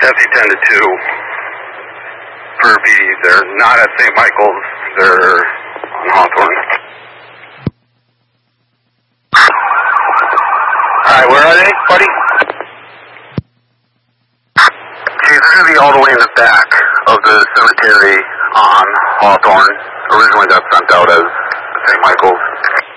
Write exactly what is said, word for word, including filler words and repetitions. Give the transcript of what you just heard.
F C ten to two for P D. They're not at Saint Michael's. They're on Hawthorne. Alright, where are they, buddy? Okay, they're going to be all the way in the back of the cemetery on Hawthorne. Originally got sent out as Saint Michael's.